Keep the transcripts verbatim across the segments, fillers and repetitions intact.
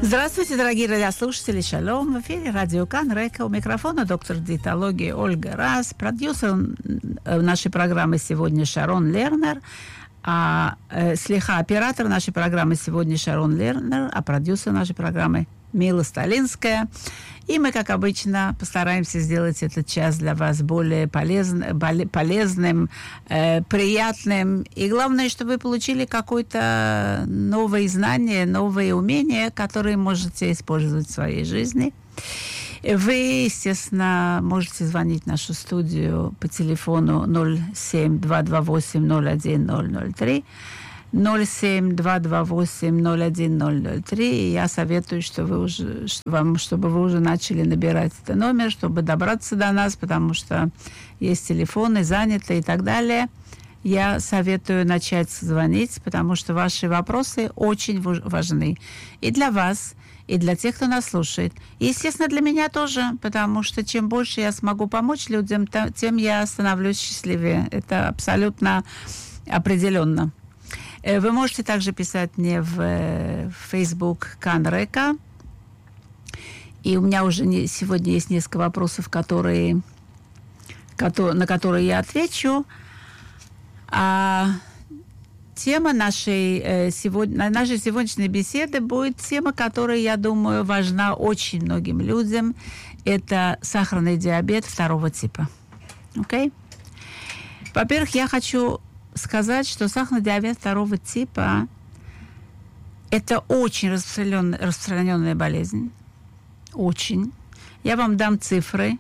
Здравствуйте, дорогие радиослушатели, шалом. В эфире радио Кан Река. У микрофона доктор диетологии Ольга Раз. Продюсер нашей программы сегодня Шарон Лернер. А э, слегка оператор нашей программы сегодня Шарон Лернер, а продюсер нашей программы Мила Сталинская. И мы, как обычно, постараемся сделать этот час для вас более полезн, полезным, э, приятным. И главное, чтобы вы получили какое-то новое знание, новые умения, которые можете использовать в своей жизни. Вы, естественно, можете звонить в нашу студию по телефону ноль семь два два восемь ноль один ноль ноль три. ноль семь два два восемь ноль один ноль ноль три. И я советую, что вы уже, что вам, чтобы вы уже начали набирать этот номер, чтобы добраться до нас, потому что есть телефоны заняты и так далее. Я советую начать звонить, потому что ваши вопросы очень важны и для вас, и для тех, кто нас слушает. И, естественно, для меня тоже, потому что чем больше я смогу помочь людям, тем я становлюсь счастливее. Это абсолютно определенно. Вы можете также писать мне в Facebook Кан Река. И у меня уже не, сегодня есть несколько вопросов, которые, которые, на которые я отвечу. А тема нашей, сегодня, нашей сегодняшней беседы будет тема, которая, я думаю, важна очень многим людям. Это сахарный диабет второго типа. Okay? Во-первых, я хочу сказать, что сахарный диабет второго типа – это очень распространенная, распространенная болезнь. Очень. Я вам дам цифры.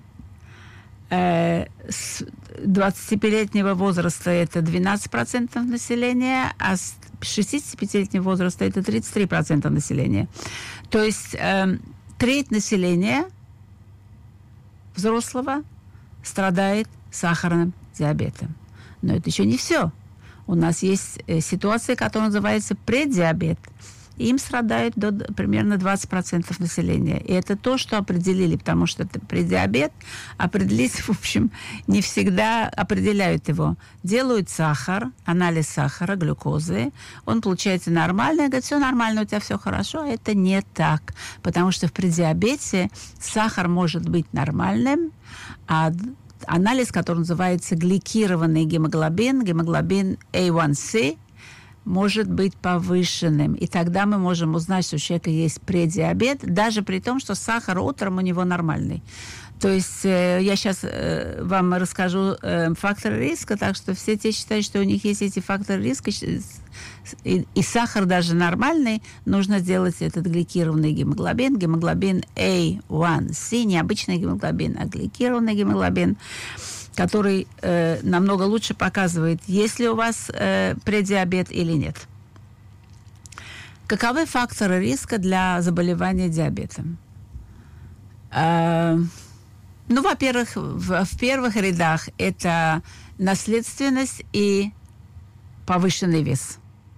Э, с двадцатипятилетнего возраста это двенадцать процентов населения, а с шестидесятипятилетнего возраста это тридцать три процента населения. То есть э, треть населения взрослого страдает сахарным диабетом. Но это еще не все. У нас есть ситуация, которая называется преддиабет. Им страдает до, примерно двадцать процентов населения. И это то, что определили, потому что это преддиабет. Определить, в общем, не всегда определяют его. Делают сахар, анализ сахара, глюкозы. Он получается нормальный. Говорят, все нормально, у тебя все хорошо. А это не так. Потому что в преддиабете сахар может быть нормальным, а анализ, который называется гликированный гемоглобин, гемоглобин эй один си, может быть повышенным. И тогда мы можем узнать, что у человека есть преддиабет, даже при том, что сахар утром у него нормальный. То есть э, я сейчас э, вам расскажу э, факторы риска, так что все те считают, что у них есть эти факторы риска, и, и сахар даже нормальный, нужно сделать этот гликированный гемоглобин, гемоглобин эй один си, не обычный гемоглобин, а гликированный гемоглобин, который э, намного лучше показывает, есть ли у вас э, преддиабет или нет. Каковы факторы риска для заболевания диабетом? Э, ну, во-первых, в, в первых рядах это наследственность и повышенный вес.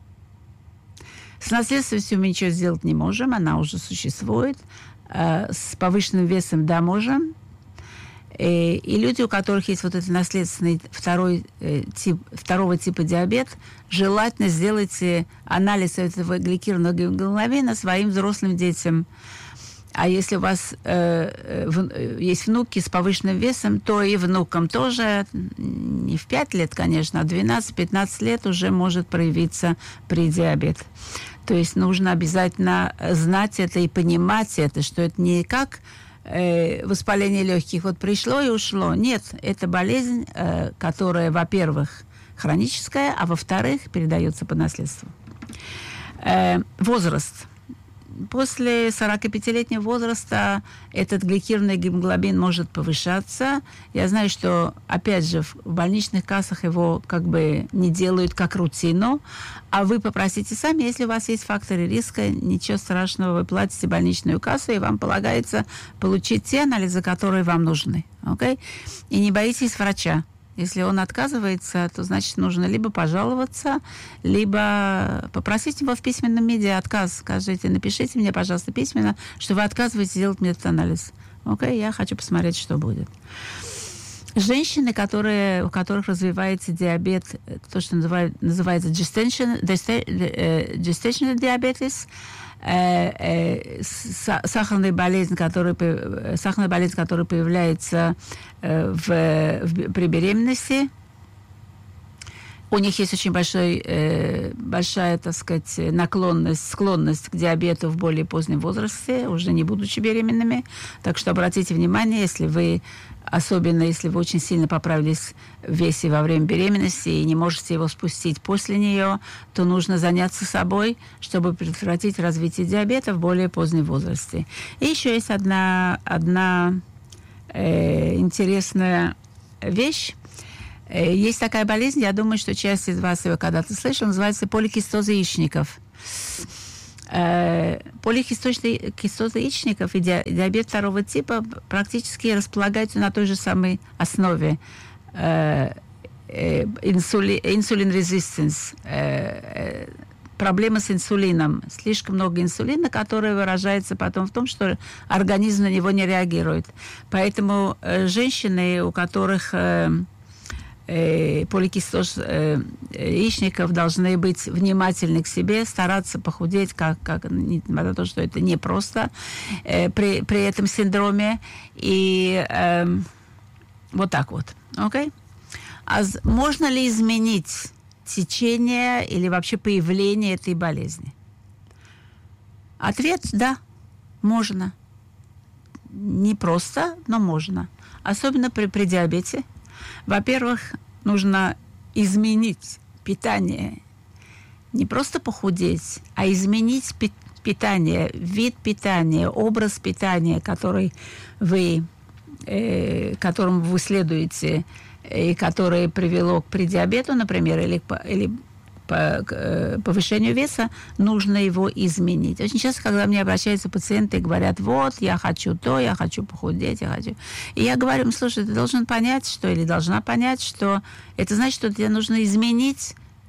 С наследственностью мы ничего сделать не можем, она уже существует. Э, с повышенным весом, да, можем. И, и люди, у которых есть вот этот наследственный второй, э, тип, второго типа диабет, желательно сделайте анализ этого гликированного гемоглобина своим взрослым детям. А если у вас э, в, есть внуки с повышенным весом, то и внукам тоже не в пять лет, конечно, а двенадцать-пятнадцать лет уже может проявиться преддиабет. То есть нужно обязательно знать это и понимать это, что это не как воспаление легких вот пришло и ушло. Нет, это болезнь, которая, во-первых, хроническая, а во-вторых, передается по наследству. Возраст. После сорокапятилетнего возраста этот гликированный гемоглобин может повышаться. Я знаю, что, опять же, в больничных кассах его как бы не делают как рутину, а вы попросите сами, если у вас есть факторы риска, ничего страшного, вы платите больничную кассу, и вам полагается получить те анализы, которые вам нужны. Okay? И не боитесь врача. Если он отказывается, то, значит, нужно либо пожаловаться, либо попросить его в письменном виде отказ. Скажите, напишите мне, пожалуйста, письменно, что вы отказываетесь делать мне этот анализ. Окей, я хочу посмотреть, что будет. Женщины, которые, у которых развивается диабет, то, что называют, называется gestational, gestational diabetes, э, э, сахарная болезнь, которая, сахарная болезнь, которая появляется э, в, в, при беременности. У них есть очень большой, э, большая, так сказать, наклонность, склонность к диабету в более позднем возрасте, уже не будучи беременными. Так что обратите внимание, если вы, особенно если вы очень сильно поправились в весе во время беременности и не можете его спустить после нее, то нужно заняться собой, чтобы предотвратить развитие диабета в более позднем возрасте. И еще есть одна, одна э, интересная вещь. Есть такая болезнь, я думаю, что часть из вас ее когда-то слышала, называется поликистоз яичников. Поликистоз яичников и диабет второго типа практически располагаются на той же самой основе. Инсулин резистенс. Проблема с инсулином. Слишком много инсулина, который выражается потом в том, что организм на него не реагирует. Поэтому женщины, у которых поликистоз э, яичников, должны быть внимательны к себе, стараться похудеть, как, как, несмотря на то, что это непросто э, при, при этом синдроме. И э, вот так вот. Okay? А можно ли изменить течение или вообще появление этой болезни? Ответ – да, можно. Не просто, но можно. Особенно при, при диабете. Во-первых, нужно изменить питание. Не просто похудеть, а изменить пи- питание, вид питания, образ питания, который вы, э, которому вы следуете, и которое привело к предиабету, например, или, или по к повышению веса, нужно его изменить. Очень часто, когда мне обращаются пациенты и говорят, вот, я хочу то, я хочу похудеть, я хочу... И я говорю, слушай, ты должен понять, что, или должна понять, что это значит, что тебе нужно изменить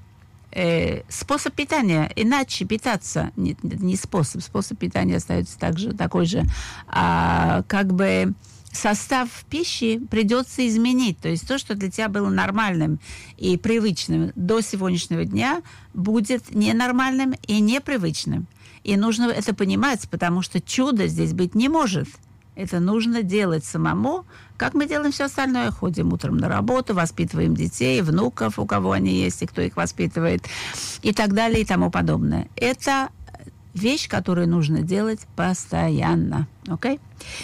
э, способ питания, иначе питаться. Нет, не способ, способ питания остается также, такой же. А, как бы... состав пищи придется изменить. То есть то, что для тебя было нормальным и привычным до сегодняшнего дня, будет ненормальным и непривычным. И нужно это понимать, потому что чудо здесь быть не может. Это нужно делать самому, как мы делаем все остальное. Ходим утром на работу, воспитываем детей, внуков, у кого они есть, и кто их воспитывает, и так далее, и тому подобное. Это вещь, которую нужно делать постоянно. Okay?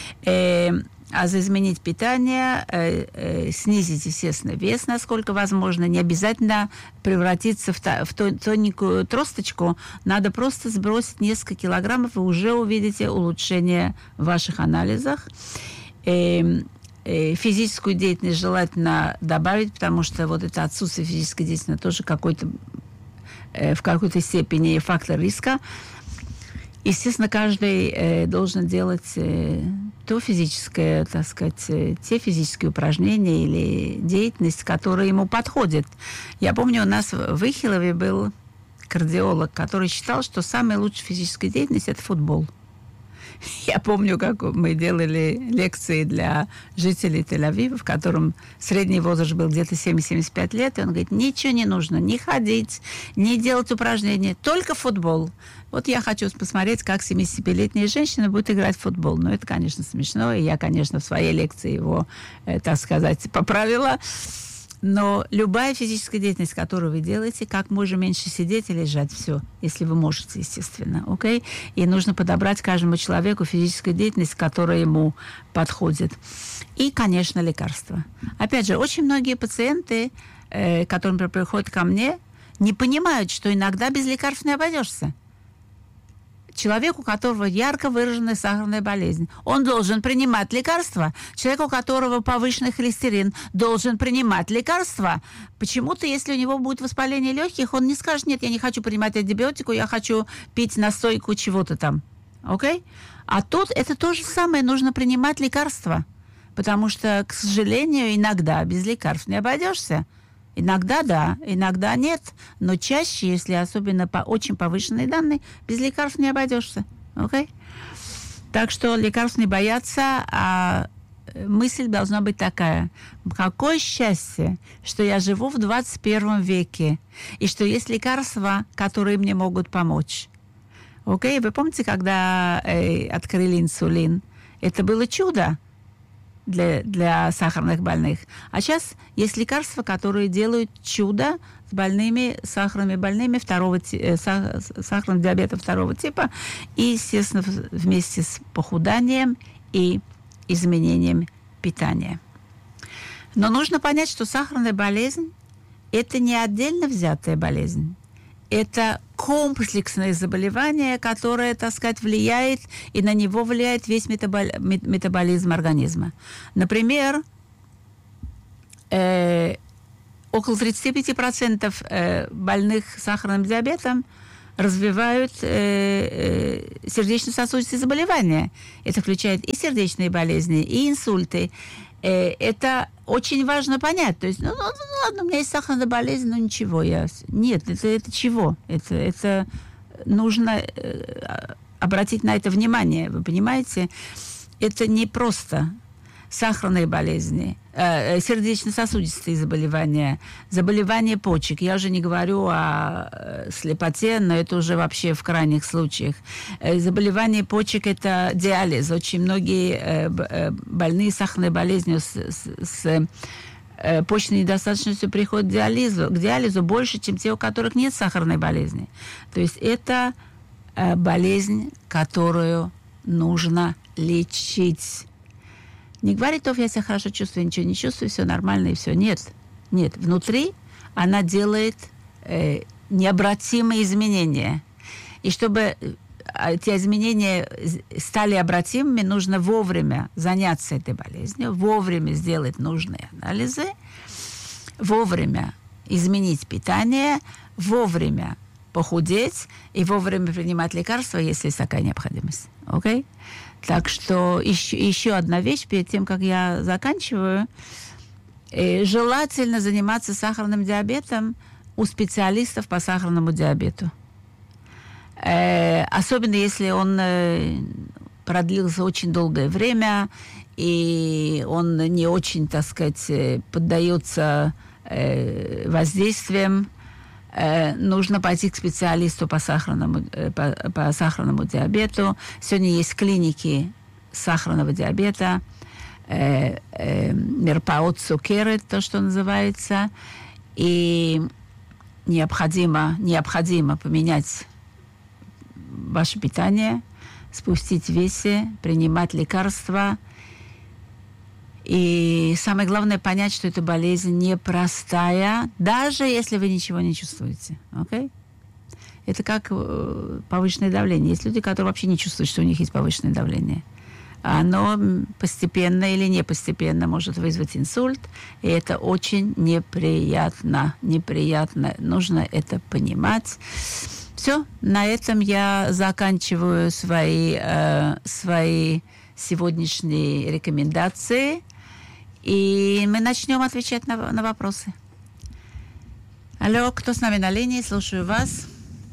Э- А за изменить питание, э, э, снизить, естественно, вес, насколько возможно. Не обязательно превратиться в, та, в тоненькую тросточку. Надо просто сбросить несколько килограммов, и уже увидите улучшение в ваших анализах. Э, э, физическую деятельность желательно добавить, потому что вот это отсутствие физической деятельности тоже какой-то, э, в какой-то степени фактор риска. Естественно, каждый э, должен делать э, то физическое, так сказать, э, те физические упражнения или деятельность, которая ему подходит. Я помню, у нас в Ихилове был кардиолог, который считал, что самая лучшая физическая деятельность – это футбол. Я помню, как мы делали лекции для жителей Тель-Авива, в котором средний возраст был где-то семьдесят-семьдесят пять лет, и он говорит, ничего не нужно, не ходить, не делать упражнения, только футбол. Вот я хочу посмотреть, как семидесятипятилетняя женщина будет играть в футбол. Ну, это, конечно, смешно, и я, конечно, в своей лекции его, э, так сказать, поправила. Но любая физическая деятельность, которую вы делаете, как можно меньше сидеть и лежать, все, если вы можете, естественно, окей? Okay? И нужно подобрать каждому человеку физическую деятельность, которая ему подходит. И, конечно, лекарства. Опять же, очень многие пациенты, э, которые приходят ко мне, не понимают, что иногда без лекарств не обойдешься. Человек, у которого ярко выраженная сахарная болезнь, он должен принимать лекарства. Человек, у которого повышенный холестерин, должен принимать лекарства. Почему-то, если у него будет воспаление легких, он не скажет, нет, я не хочу принимать антибиотику, я хочу пить настойку чего-то там. Окей? А тут это то же самое, нужно принимать лекарства. Потому что, к сожалению, иногда без лекарств не обойдешься. Иногда да, иногда нет, но чаще, если особенно по очень повышенные данные, без лекарств не обойдешься. Okay? Так что лекарств не бояться, а мысль должна быть такая. Какое счастье, что я живу в двадцать первом веке, и что есть лекарства, которые мне могут помочь. Окей, вы помните, когда э, открыли инсулин? Это было чудо для, для сахарных больных. А сейчас есть лекарства, которые делают чудо с больными, сахарными больными второго, э, сахарным диабетом второго типа. И, естественно, вместе с похуданием и изменением питания. Но нужно понять, что сахарная болезнь – это не отдельно взятая болезнь. Это комплексное заболевание, которое, так сказать, влияет, и на него влияет весь метабол- метаболизм организма. Например, э, около тридцать пять процентов э, больных сахарным диабетом развивают э, э, сердечно-сосудистые заболевания. Это включает и сердечные болезни, и инсульты. Э, это очень важно понять. То есть, ну, ну, ну ладно, у меня есть сахарная болезнь, но ничего. Я... Нет, это, это чего? Это, это нужно э, обратить на это внимание. Вы понимаете? Это не просто сахарные болезни, э, сердечно-сосудистые заболевания, заболевания почек. Я уже не говорю о э, слепоте, но это уже вообще в крайних случаях. Э, заболевание почек – это диализ. Очень многие э, э, больные сахарной болезнью с, с, с э, почечной недостаточностью приходят к диализу, к диализу больше, чем те, у которых нет сахарной болезни. То есть это э, болезнь, которую нужно лечить. Не говорит, что я себя хорошо чувствую, ничего не чувствую, все нормально и все. Нет, нет. Внутри она делает э, необратимые изменения. И чтобы эти изменения стали обратимыми, нужно вовремя заняться этой болезнью, вовремя сделать нужные анализы, вовремя изменить питание, вовремя похудеть и вовремя принимать лекарства, если есть такая необходимость. Окей? Okay? Так что еще, еще одна вещь, перед тем, как я заканчиваю. Э, желательно заниматься сахарным диабетом у специалистов по сахарному диабету. Э, особенно если он э, продлился очень долгое время, и он не очень, так сказать, поддается э, воздействиям. Э, нужно пойти к специалисту по сахарному, э, по, по сахарному диабету. Сегодня есть клиники сахарного диабета, э, э, мерпаот цукеры, то, что называется. И необходимо, необходимо поменять ваше питание, спустить в весе, принимать лекарства. И самое главное понять, что эта болезнь непростая, даже если вы ничего не чувствуете. Okay? Это как э, повышенное давление. Есть люди, которые вообще не чувствуют, что у них есть повышенное давление. Оно постепенно или не постепенно может вызвать инсульт, и это очень неприятно. Неприятно. Нужно это понимать. Все, на этом я заканчиваю свои, э, свои сегодняшние рекомендации. И мы начнем отвечать на, на вопросы. Алло, кто с нами на линии? Слушаю вас.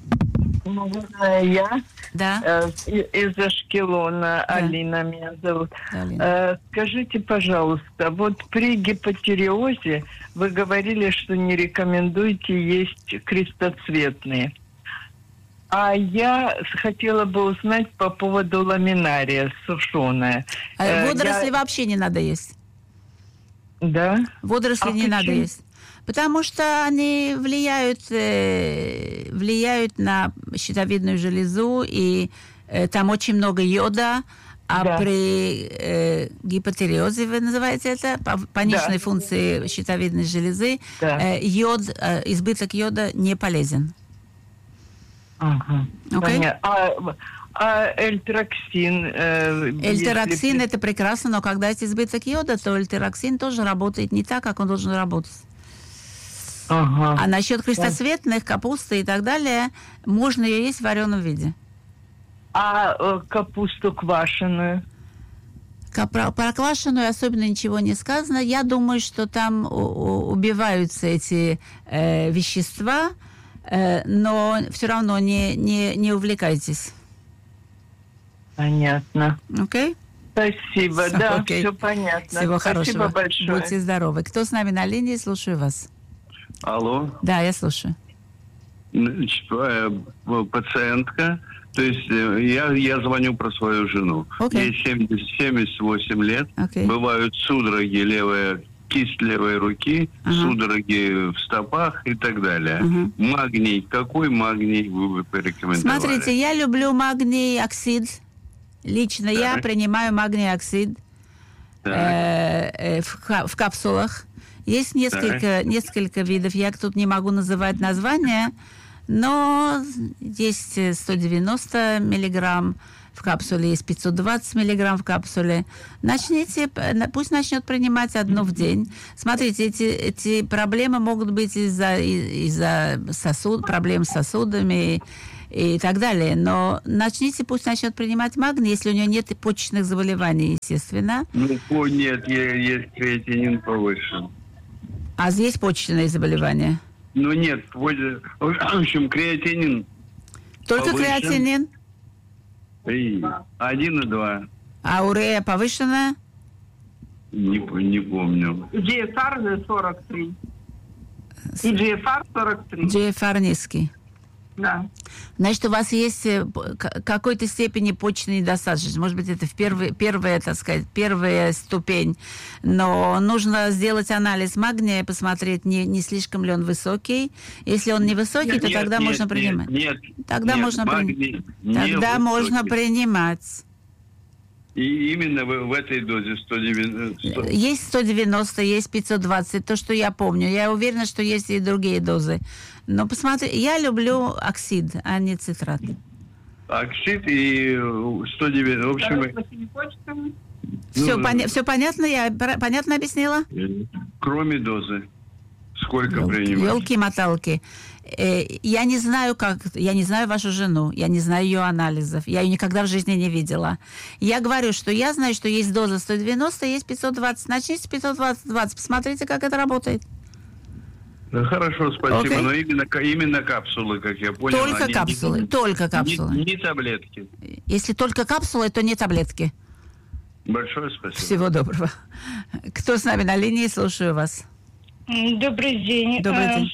Я. Да. Э, из Ашкелона. Да. Алина меня зовут. Да, э, скажите, пожалуйста, вот при гипотереозе вы говорили, что не рекомендуете есть крестоцветные. А я хотела бы узнать по поводу ламинария, сушеная. А водоросли я... вообще не надо есть. Да? Водоросли а не почему? Надо есть. Потому что они влияют, э, влияют на щитовидную железу, и э, там очень много йода, а да. при э, гипотереозе, вы называете это, пониженной да. функции щитовидной железы, да. э, йод, э, избыток йода не полезен. Ага. Okay? А, а эльтероксин? Э, эльтероксин если... это прекрасно, но когда есть избыток йода, то эльтероксин тоже работает не так, как он должен работать. Ага. А насчет крестоцветных, капусты и так далее, можно ее есть в вареном виде. А э, капусту квашеную? Про, про квашеную особенно ничего не сказано. Я думаю, что там у, у, убиваются эти э, вещества, но все равно не, не, не увлекайтесь. Понятно. Окей? Okay? Спасибо, so, да, okay. Все понятно. Всего Спасибо хорошего. большое. Будьте здоровы. Кто с нами на линии? Слушаю вас. Алло. Да, я слушаю. Пациентка То есть я, я звоню про свою жену. Okay. Ей семьдесят, семьдесят восемь лет. Okay. Бывают судороги, левая кисть левой руки, uh-huh. судороги в стопах и так далее. Uh-huh. Магний. Какой магний вы бы порекомендовали? Смотрите, я люблю магний-оксид. Лично так. я принимаю магний-оксид э, э, в, в капсулах. Есть несколько, несколько видов. Я тут не могу называть названия, но есть сто девяносто миллиграмм в капсуле, есть пятьсот двадцать миллиграмм в капсуле. Начните, пусть начнет принимать одну в день. Смотрите, эти, эти проблемы могут быть из-за, из-за сосуд, проблем с сосудами и, и так далее. Но начните, пусть начнет принимать магний, если у нее нет почечных заболеваний, естественно. Ну, нет, есть креатинин повышен. А здесь почечные заболевания? Ну, нет, в общем, креатинин Только повышен. Креатинин? И один и два. А урея повышенная? Не, не помню. джи эф ар сорок три. И джи эф ар сорок три. джи эф ар низкий. Да. Значит, у вас есть в какой-то степени почечная недостаточность. Может быть, это в первый, первая, так сказать, первая ступень. Но нужно сделать анализ магния, посмотреть, не, не слишком ли он высокий. Если он не высокий, нет, то нет, тогда нет, можно нет, принимать. Нет, тогда нет, можно, магний при... тогда можно принимать. И именно в, в этой дозе сто девяносто. Есть сто девяносто, есть пятьсот двадцать, то, что я помню. Я уверена, что есть и другие дозы. Но посмотри, я люблю оксид, а не цитрат. Оксид и сто девяносто. В общем, все, ну, поня- все понятно? Я понятно объяснила? Кроме дозы. Сколько принимать? Елки-моталки. Я не знаю, как... Я не знаю вашу жену. Я не знаю ее анализов. Я ее никогда в жизни не видела. Я говорю, что я знаю, что есть доза сто девяносто, есть пятьсот двадцать. Начните с пятьсот двадцать. Посмотрите, как это работает. Хорошо, спасибо. Okay. Но именно, именно капсулы, как я понял. Только они, капсулы. Не, только капсулы. Не, не таблетки. Если только капсулы, то не таблетки. Большое спасибо. Всего доброго. Кто с нами на линии? Слушаю вас. Добрый день. Добрый день.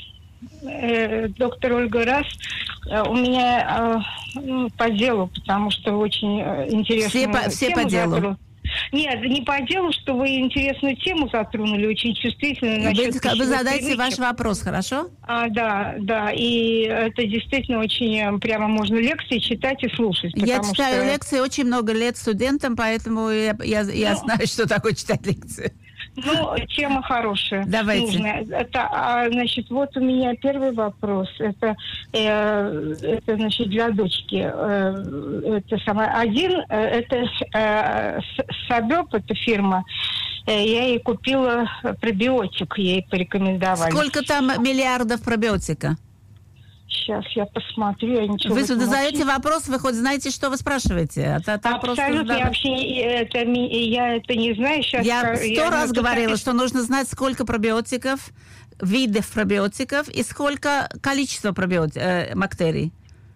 Доктор Ольга Раз. У меня по делу, потому что очень интересно. Все по, все по делу. Затронули. Нет, не по делу, что вы интересную тему затронули, очень чувствительную. Вы, вы задайте ваш вопрос, хорошо? А, да, да. И это действительно очень прямо можно лекции читать и слушать. Я читаю что... лекции очень много лет студентам, поэтому я, я, я ну, знаю, что такое читать лекции. Ну, тема хорошая. Давайте. Нужная. Это, а, значит, вот у меня первый вопрос. Это, э, это значит, для дочки. Э, это самое. Один, э, это э, Сабёп, это фирма. Э, я ей купила пробиотик, ей порекомендовали. Сколько там миллиардов пробиотика? Сейчас я посмотрю, я ничего. Вы задаете вопрос, вы хоть знаете, что вы спрашиваете? А так абсолютно, я вообще это, я это не знаю. Сейчас я сто раз говорила, так... что нужно знать, сколько пробиотиков, видов пробиотиков и сколько количество пробиотиков, э, бактерий.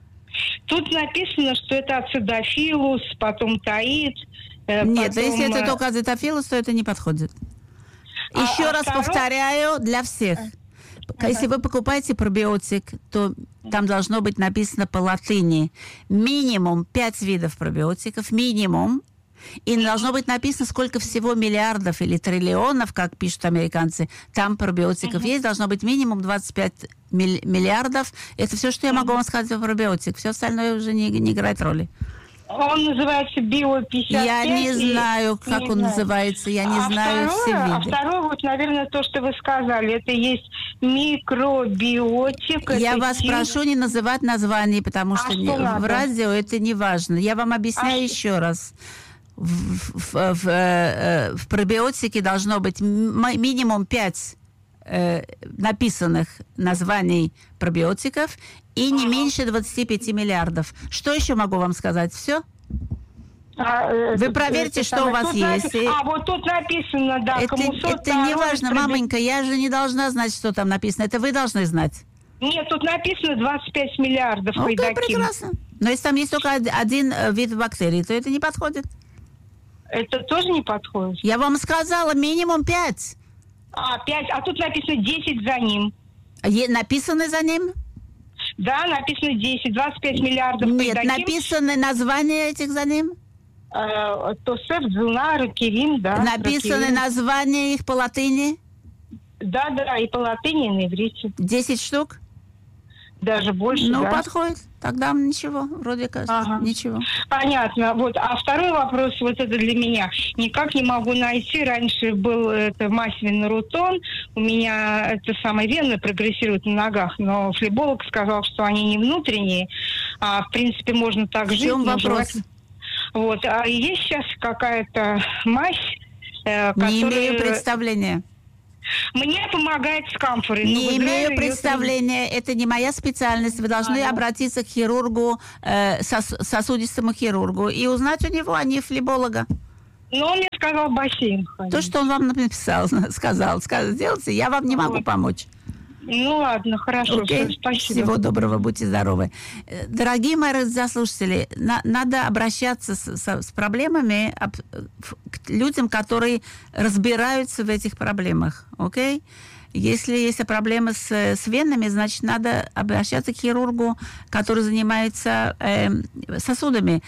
Тут написано, что это ацидофилус, потом таид. Э, Нет, потом... если это только ацидофилус, то это не подходит. А, Еще а раз второй... повторяю для всех. Если вы покупаете пробиотик, то там должно быть написано по латыни минимум пять видов пробиотиков, минимум. И должно быть написано, сколько всего миллиардов или триллионов, как пишут американцы, там пробиотиков uh-huh. есть. Должно быть минимум двадцать пять миллиардов. Это все, что я могу вам сказать про пробиотик. Все остальное уже не, не играет роли. Он называется био пятьдесят пять. Я не знаю, как не он знаю. называется. Я не а знаю второе, все виды. А второе, вот, наверное, то, что вы сказали, это есть микробиотик. Я это вас тип... прошу не называть названий, потому а что, что не, в радио это не важно. Я вам объясняю а еще что? раз. В, в, в, в, в пробиотике должно быть минимум пять э, написанных названий пробиотиков и не меньше двадцать пять миллиардов. Что еще могу вам сказать? Все? А, Вы это, проверьте, это, что это, у вас тут есть. Напи... А, вот тут написано, да, это, это не важно, маменька, я же не должна знать, что там написано. Это вы должны знать. Нет, тут написано двадцать пять миллиардов. Окей, okay, прекрасно. Но если там есть только один вид бактерий, то это не подходит. Это тоже не подходит? Я вам сказала, минимум пять. А, пять, а тут написано десять за ним. Е- написано за ним? Да, написано десять, двадцать пять миллиардов. Нет, написано название этих за ним? Тосеф, Дзуна, Ракирим, да. Написано Ракирим. Название их по латыни? Да, да, и по латыни, и на иврите. Десять штук? Даже больше, Ну, да. подходит. Тогда ничего, вроде как, ага. ничего. Понятно. Вот. А второй вопрос, вот это для меня. Никак не могу найти. Раньше был это мазь венорутон. У меня это самое вены прогрессируют на ногах, но флеболог сказал, что они не внутренние. А, в принципе, можно так жить. В чем вопрос? Желательно... Вот. А есть сейчас какая-то мазь, э, которая... Не имею представления. Мне помогает с камфорой. Не имею представления, ее... это не моя специальность. Вы должны а, да. обратиться к хирургу, э, сос, сосудистому хирургу, и узнать у него, а не флеболога. Ну, он мне сказал бассейн. То, что он вам написал, сказал, сказал, сделайте, я вам не могу вот. помочь. Ну ладно, хорошо, okay. все, спасибо. Всего доброго, будьте здоровы. Дорогие мои радиослушатели, на, надо обращаться с, с, с проблемами об, к людям, которые разбираются в этих проблемах, окей? Okay? Если есть проблемы с, с венами, значит, надо обращаться к хирургу, который занимается э, сосудами.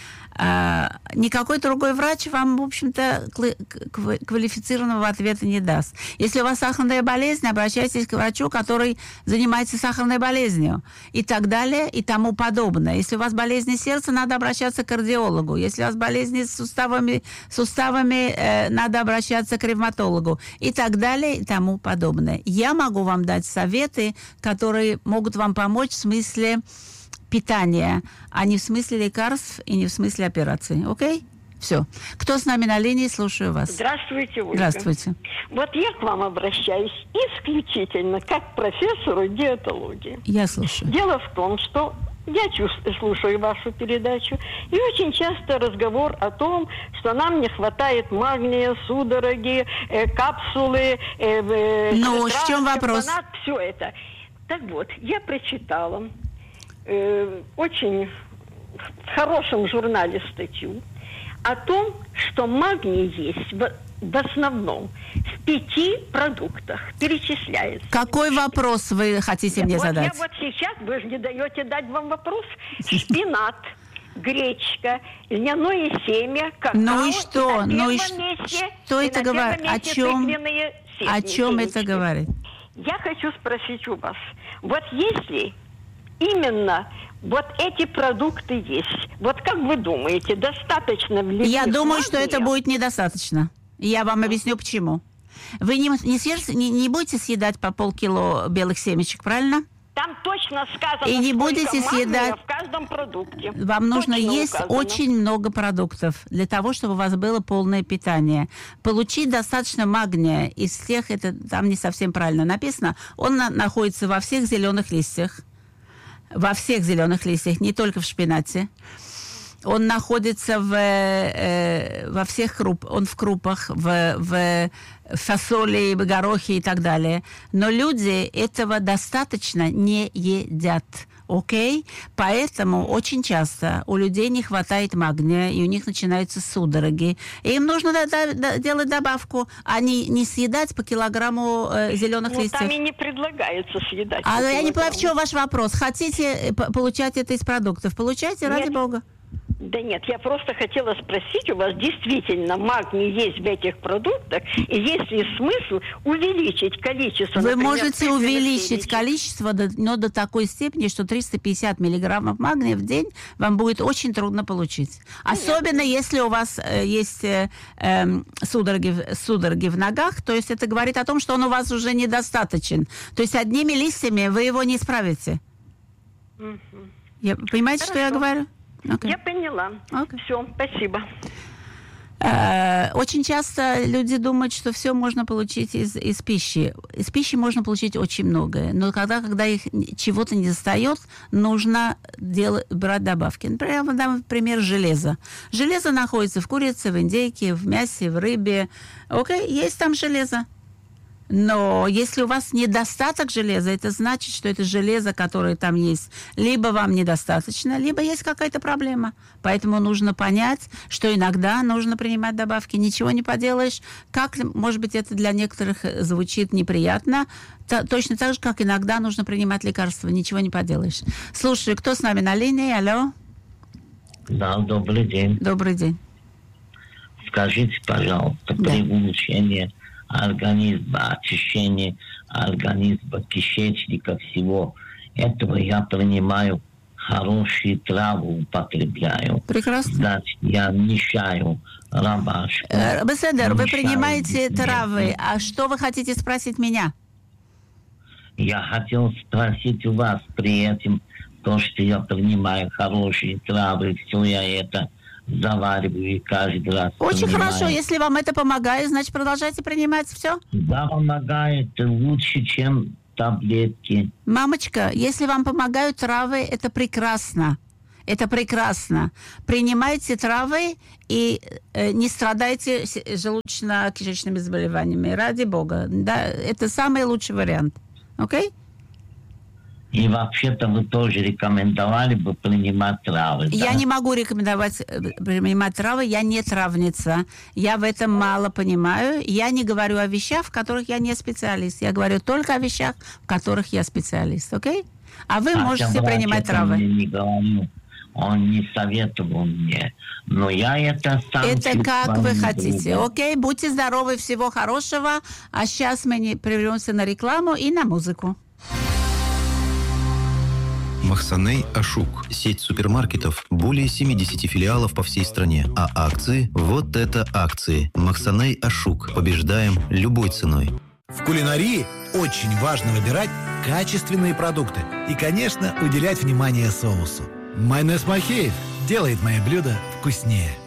А, никакой другой врач вам, в общем-то, квалифицированного ответа не даст. Если у вас сахарная болезнь, обращайтесь к врачу, который занимается сахарной болезнью. И так далее, и тому подобное. Если у вас болезни сердца, надо обращаться к кардиологу. Если у вас болезни с суставами, суставами э, надо обращаться к ревматологу. И так далее, и тому подобное. Я могу вам дать советы, которые могут вам помочь в смысле питания, а не в смысле лекарств и не в смысле операций. Окей? Все. Кто с нами на линии? Слушаю вас. Здравствуйте, Ольга. Здравствуйте. Вот я к вам обращаюсь исключительно как к профессору диетологии. Я слушаю. Дело в том, что я чувствую, слушаю вашу передачу, и очень часто разговор о том, что нам не хватает магния, судороги, э, капсулы, э, э, ну, в чем вопрос? Все это. Так вот, я прочитала э, очень в хорошем журнале статью о том, что магний есть в, в основном в пяти продуктах, перечисляется. Какой вопрос вы хотите я, мне вот задать? Я вот сейчас, вы же не даете дать вам вопрос. Шпинат, гречка, льняное семя, какао. Ну и что? И ну и месте, что и это говорит? О чем, о чем это говорит? Я хочу спросить у вас. Вот если именно вот эти продукты есть, вот как вы думаете, достаточно ли? Я думаю, магния? Что это будет недостаточно. Я вам объясню, почему. Вы не, не, съешь, не, не будете съедать по полкило белых семечек, правильно? Там точно сказано, и не будете съедать в каждом продукте. Вам нужно точно есть указано. Очень много продуктов для того, чтобы у вас было полное питание. Получить достаточно магния из всех, это там не совсем правильно написано, он на, находится во всех зеленых листьях. Во всех зеленых листьях, не только в шпинате. Он находится в, э, во всех крупах, он в крупах, в, в фасоли, в горохе и так далее. Но люди этого достаточно не едят. Окей? Поэтому очень часто у людей не хватает магния, и у них начинаются судороги. И им нужно да, да, да, делать добавку, а не, не съедать по килограмму э, зеленых ну, листьев. Там и не предлагается съедать. А я не понимаю, в чем ваш вопрос. Хотите получать это из продуктов? Получайте, ради Нет. бога. Да нет, я просто хотела спросить, у вас действительно магний есть в этих продуктах, и есть ли смысл увеличить количество? Вы например, можете увеличить семечек? количество, но до такой степени, что триста пятьдесят миллиграммов магния в день вам будет очень трудно получить. Особенно нет. Если у вас э, есть э, э, судороги, судороги в ногах, то есть это говорит о том, что он у вас уже недостаточен. То есть одними листьями вы его не справите. Угу. Я, понимаете, Хорошо. что я говорю? Okay. Я поняла. Okay. Все, спасибо. Очень часто люди думают, что все можно получить из, из пищи. Из пищи можно получить очень многое. Но когда, когда их чего-то не достает, нужно делать, брать добавки. Например, я вам дам пример железа. Железо находится в курице, в индейке, в мясе, в рыбе. Окей, есть там железо. Но если у вас недостаток железа, это значит, что это железо, которое там есть, либо вам недостаточно, либо есть какая-то проблема. Поэтому нужно понять, что иногда нужно принимать добавки. Ничего не поделаешь. Как, может быть, это для некоторых звучит неприятно, то, точно так же, как иногда нужно принимать лекарства. Ничего не поделаешь. Слушай, кто с нами на линии? Алло? Да, добрый день. Добрый день. Скажите, пожалуйста, да. при улучшении организма, очищении организма, кишечника, всего этого я принимаю хорошие травы, употребляю. Прекрасно. Значит, я мешаю ромашку. Э, Беседер, вы принимаете беседер. травы. А что вы хотите спросить меня? Я хотел спросить у вас при этом, то, что я принимаю хорошие травы, все я это завариваю и каждый раз Очень принимаю. хорошо. Если вам это помогает, значит, продолжайте принимать все. Да, помогает лучше, чем таблетки. Мамочка, если вам помогают травы, это прекрасно. Это прекрасно. Принимайте травы и э, не страдайте желудочно-кишечными заболеваниями. Ради Бога. Да, это самый лучший вариант. Окей? Okay? И вообще-то вы тоже рекомендовали бы принимать травы, да? Я не могу рекомендовать принимать травы, я не травница. Я в этом мало понимаю. Я не говорю о вещах, в которых я не специалист. Я говорю только о вещах, в которых я специалист. Окей? А вы Хотя можете принимать травы. Мне не говорил, он не советовал мне. Но я это сам... Это как вы хотите. Окей? Будьте здоровы, всего хорошего. А сейчас мы не прервемся на рекламу и на музыку. Махсаней Ашук. Сеть супермаркетов. Более семидесяти филиалов по всей стране. А акции? Вот это акции. Махсаней Ашук. Побеждаем любой ценой. В кулинарии очень важно выбирать качественные продукты. И, конечно, уделять внимание соусу. Майонез Махеев делает мои блюда вкуснее.